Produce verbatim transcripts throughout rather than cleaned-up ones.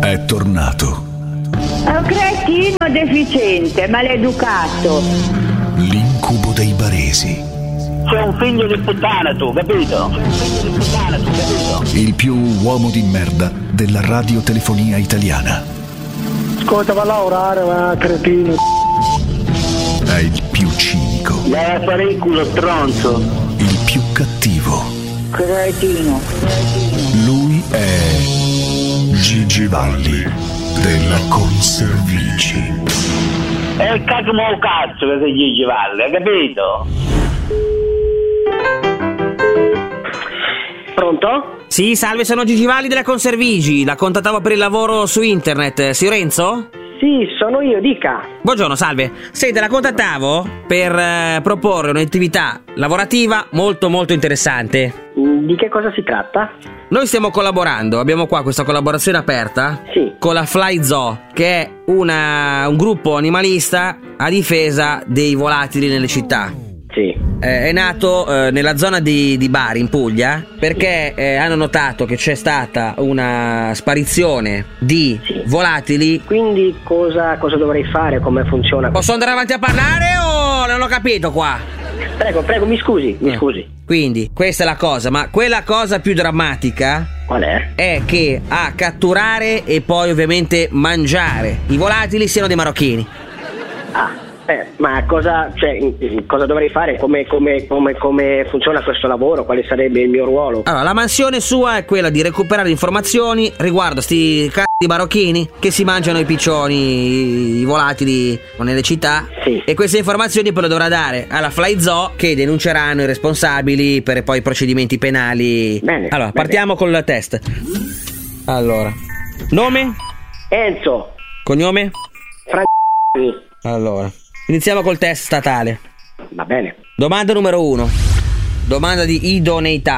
è tornato. È un cretino deficiente, maleducato. L'incubo dei baresi. C'è un figlio di puttana tu, capito? C'è un figlio di puttana tu, capito? Il più uomo di merda della radiotelefonia italiana. Ascolta, va a lavorare, va, cretino. È il più cinico. Vai a fare il culo, stronzo. Il più cattivo. Cretino. Lui è Gigi Valli della Conservici. È il cazzo mo cazzo che sei Gigi Valli, hai capito? Pronto? Sì, salve, sono Gigi Valli della Conservigi. La contattavo per il lavoro su internet. Sì, Renzo? Sì, sono io, dica. Buongiorno, salve. Senta, la contattavo per eh, proporre un'attività lavorativa molto molto interessante. Di che cosa si tratta? Noi stiamo collaborando, abbiamo qua questa collaborazione aperta Sì. con la Fly Zoo, che è una, un gruppo animalista a difesa dei volatili nelle città. Sì. Eh, è nato eh, nella zona di, di Bari, in Puglia, perché eh, hanno notato che c'è stata una sparizione di Sì. volatili. Quindi cosa, cosa dovrei fare? Come funziona? Posso andare avanti a parlare o non ho capito qua? Prego, prego, mi scusi, mi Eh. scusi. Quindi, questa è la cosa, ma quella cosa più drammatica Qual è? è che a catturare e poi ovviamente mangiare i volatili siano dei marocchini. Ah, eh, ma cosa, cioè, cosa dovrei fare? Come, come, come, come funziona questo lavoro? Quale sarebbe il mio ruolo? Allora, la mansione sua è quella di recuperare informazioni riguardo sti c***i di marocchini che si mangiano i piccioni, i volatili nelle città. Sì. E queste informazioni poi le dovrà dare alla Fly Zoo, che denunceranno i responsabili per poi procedimenti penali. Bene, Allora, bene. partiamo col test. Allora, nome? Enzo, Cognome? Francini. Allora, iniziamo col test statale. Va bene. Domanda numero uno. Domanda di idoneità.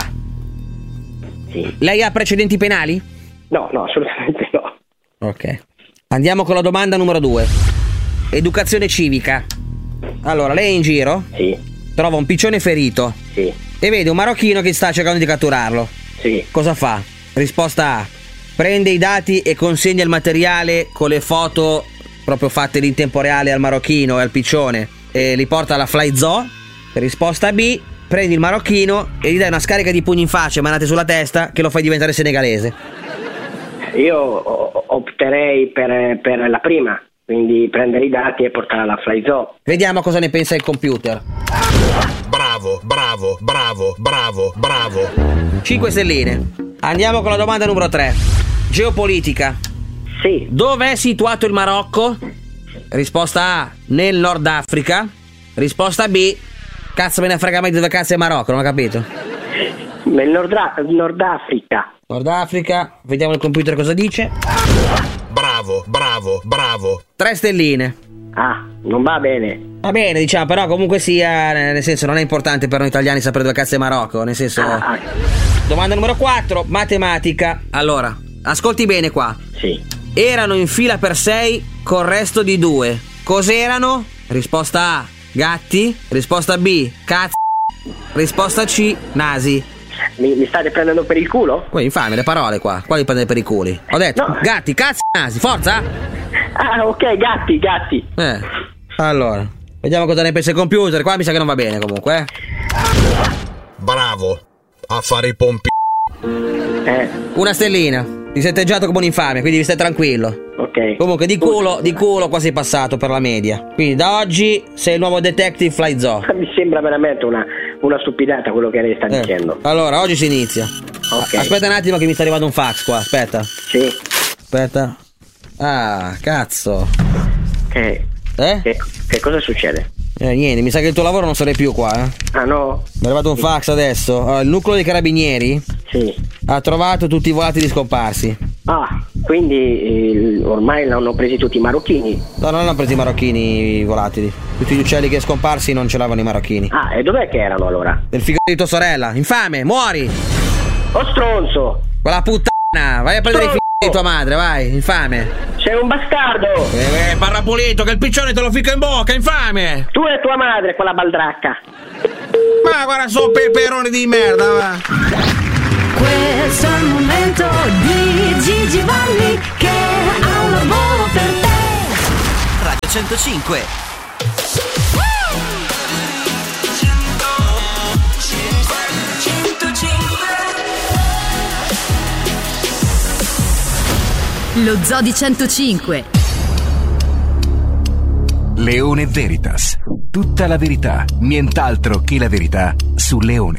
Sì. Lei ha precedenti penali? No, no, assolutamente no. Ok. Andiamo con la domanda numero due. Educazione civica. Allora, lei è in giro, Sì, trova un piccione ferito sì, e vede un marocchino che sta cercando di catturarlo. sì. Cosa fa? Risposta A. Prende i dati e consegna il materiale con le foto proprio fatte in tempo reale al marocchino e al piccione e li porta alla Fly Zoo. Risposta B. Prendi il marocchino e gli dai una scarica di pugni in faccia e manate sulla testa che lo fai diventare senegalese. Io o- opterei per, per la prima, quindi prendere i dati e portarla alla Fly Zoo. Vediamo cosa ne pensa il computer. Bravo, bravo, bravo, bravo, bravo. cinque stelline. Andiamo con la domanda numero tre. Geopolitica. Sì, Dove è situato il Marocco? Risposta A. Nel Nord Africa. Risposta B. Cazzo me ne frega mai di dove cazzo è il Marocco, non ho capito. nel Nord, Nord Africa. Nord Africa. Vediamo il computer cosa dice. Bravo, bravo, bravo. tre stelline. Ah, non va bene. Va bene, diciamo, però comunque sia, nel senso, non è importante per noi italiani sapere dove cazzo è il Marocco, nel senso. Ah, ah, Domanda numero quattro, matematica. Allora, ascolti bene qua. sì. Erano in fila per sei col resto di due. Cos'erano? Risposta A, gatti. Risposta B, cazzo. Risposta C, nasi. Mi, mi state prendendo per il culo? Poi infame le parole qua. Quali prendere per i culi? Ho detto No. gatti, cazzo, nasi. Forza. Ah, ok, gatti, gatti. Eh. Allora, vediamo cosa ne pensa il computer. Qua mi sa che non va bene comunque, eh. Bravo. A fare i pompi. Eh, Una stellina. Ti sei atteggiato come un infame, quindi stai tranquillo. ok. Comunque di culo, di culo qua sei passato per la media. Quindi da oggi sei il nuovo detective Fly Zoo. Mi sembra veramente una, una stupidata quello che lei sta Eh. dicendo. Allora, oggi si inizia. Ok. Aspetta un attimo che mi sta arrivando un fax qua, aspetta. Sì. Aspetta. Ah, cazzo. Che, Eh? che, che cosa succede? Eh, niente, mi sa che il tuo lavoro non sarà più qua, eh. Ah, no? Mi è arrivato un fax adesso. Allora, il nucleo dei carabinieri Sì. ha trovato tutti i volatili scomparsi. Ah, quindi eh, ormai l'hanno presi tutti i marocchini. No, non hanno preso i marocchini i volatili. Tutti gli uccelli che scomparsi non ce l'avano i marocchini. Ah, e dov'è che erano allora? Del figlio di tua sorella. Infame, muori! Oh, stronzo! Quella puttana! Vai a prendere i figli di tua madre, vai, infame! Sei un bastardo! Eh, eh, parla pulito, che il piccione te lo fico in bocca, infame! Tu e tua madre, quella baldracca! Ma guarda, so peperoni di merda, va! Questo è il momento di Gigi Valli che centocinque. Lo Zoo di centocinque. Leone Veritas. Tutta la verità, nient'altro che la verità su Leone.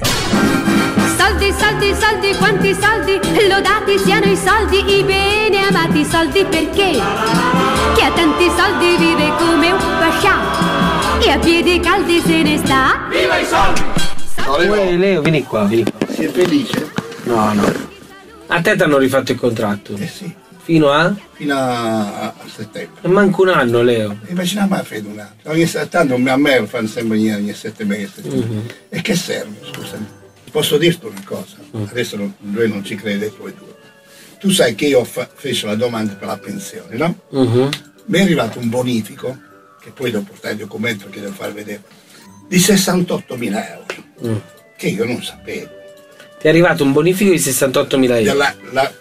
Soldi, soldi, soldi, quanti soldi, lodati siano i soldi, i bene amati soldi, perché chi ha tanti soldi vive come un pascià e a piedi caldi se ne sta. Viva i soldi! Uè, Leo, vieni qua, vieni qua. Sei felice? No, no. A te ti hanno rifatto il contratto? Eh sì. Fino a? Fino a, a settembre. E manco un anno, Leo. Invece non mi fai un anno. Ogni, tanto a me lo fanno sempre ogni, ogni sette mesi. Mm-hmm. E che serve, scusami? Posso dirti una cosa? Mm. Adesso non, lui non ci crede, tu e tu. Tu sai che io fa, feci la domanda per la pensione, no? Mm-hmm. Mi è arrivato un bonifico, che poi devo portare il documento che devo far vedere, di sessantottomila euro, mm. che io non sapevo. Ti è arrivato un bonifico di sessantottomila euro? La, la,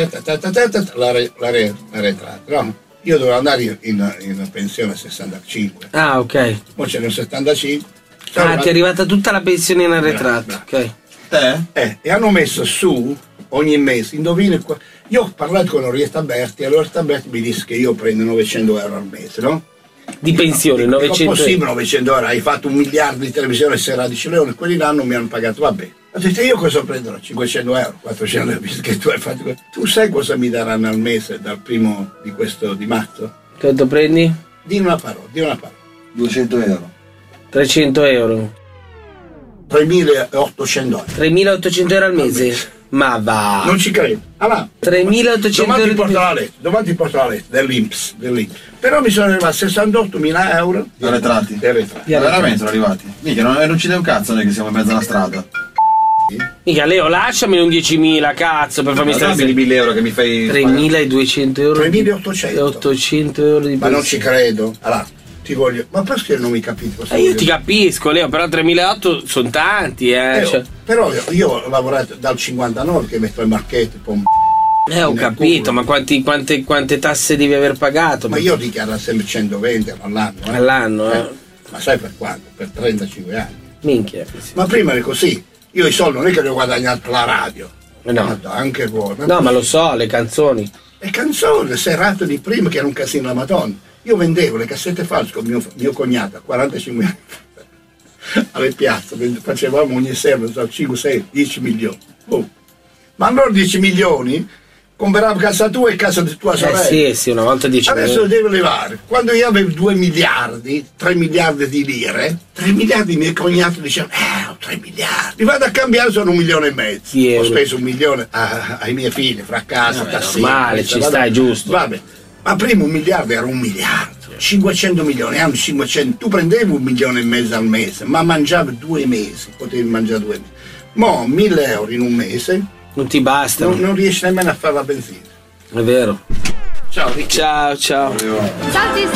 La, re, la, re, la retrata, no? Io dovevo andare in, in, in pensione a sessantacinque. Ah, ok. Poi c'era il settantacinque. Ah, una... ti è arrivata tutta la pensione in arretrato. Ok. Eh? Eh, e hanno messo su ogni mese, indovina qua. Io ho parlato con Orietta Berti e Orietta Berti mi disse che io prendo novecento euro al mese, no? Di pensione, no, novecento euro? Possibile novecento euro, hai fatto un miliardo di televisione sera di Leone, quelli l'anno mi hanno pagato, vabbè. Ho detto, io cosa prenderò? cinquecento euro, quattrocento euro, che tu hai fatto. Tu sai cosa mi daranno al mese dal primo di questo di marzo? Quanto prendi? Di una parola, di una parola. duecento euro. trecento euro. tremilaottocento euro. tremilaottocento euro al mese? Al mese. Ma va! Non ci credo. Allora, tremilaottocento domani euro. Ti porto la lettera, domani ti porto la lettera dell'I N P S, dell'I N P S. Però mi sono arrivati sessantottomila euro di arretrati. Di arretrati. Ma veramente sono arrivati? Mica, non, non ci dai un cazzo noi che siamo in mezzo alla strada. Mica, Leo, lasciami un diecimila, cazzo, per farmi stare di mille euro che mi fai tremiladuecento euro. tremilaottocento. ottocento euro di ma non ci credo. Allora, ti voglio. Ma perché non mi capisci cosa? Eh, io ti capisco, Leo, però tremilaottocento sono tanti, eh. eh cioè. Però io, io ho lavorato dal cinquantanove che metto i marchetti, pom. Eh, ho capito, culo. Ma quanti, quante, quante tasse devi aver pagato? Ma io dichiaro sempre centoventi all'anno. Eh. All'anno, eh. eh. Ma sai per quanto? Per trentacinque anni. Minchia. Sì. Ma prima era così. Io i soldi non è che li ho guadagnati per la radio. No. Ma anche voi. No, ma lo so, le canzoni. Le canzoni, le serate di prima che era un casino la Madonna. Io vendevo le cassette false con mio, mio cognato a quarantacinque anni alle piazze, facevamo ogni sera cinque, sei, dieci milioni. Oh. Ma allora dieci milioni compravo casa tua e casa di tua sorella. Eh sì, sì, una volta dieci milioni. Adesso lo devo levare. Quando io avevo due miliardi, tre miliardi di lire, tre miliardi i miei cognati dicevano, eh, ho tre miliardi. Vado a cambiare, sono un milione e mezzo. Sì, ho speso un milione a, ai miei figli, fra casa, tassino. Male, ci stai, giusto. Vabbè. Ma prima un miliardo era un miliardo. cinquecento milioni, hanno cinquecento. Tu prendevi un milione e mezzo al mese, ma mangiavi due mesi, potevi mangiare due mesi. Mo' mille euro in un mese. Non ti basta. Non, non riesci nemmeno a fare la benzina. È vero. Ciao Ricchi. Ciao, ciao. Soldi,